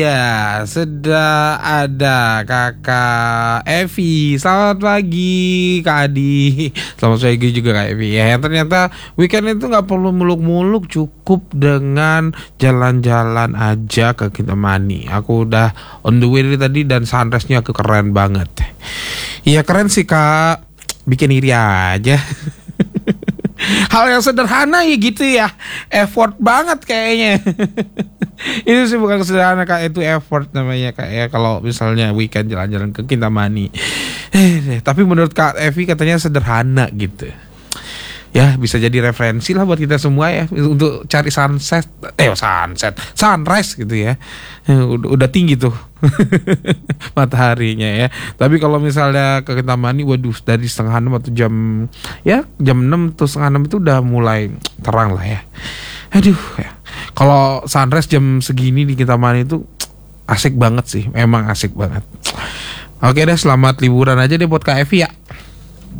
Ya, sudah ada Kakak Evi. Selamat pagi Kak Adi. Selamat pagi juga Kak Evi. Ya, ternyata weekend itu nggak perlu muluk-muluk, cukup dengan jalan-jalan aja ke Kintamani. Aku udah on the way dari tadi dan sunrise-nya aku keren banget. Iya keren sih Kak. Bikin iri aja. Hal yang sederhana ya gitu ya. Effort banget kayaknya. Itu sih bukan sederhana Kak, itu effort namanya Kak ya. Kalau misalnya weekend jalan-jalan ke Kintamani. Tapi menurut Kak Evi katanya sederhana gitu. Ya bisa jadi referensi lah buat kita semua ya, untuk cari sunrise gitu ya. Udah tinggi tuh mataharinya ya. Tapi kalau misalnya ke Kintamani, waduh, dari setengah 6 atau jam 6 atau setengah 6 itu udah mulai terang lah ya. Aduh ya. Kalau sunrise jam segini di Kintamani itu asik banget sih, memang asik banget. Oke deh, selamat liburan aja deh buat Kak Evi ya.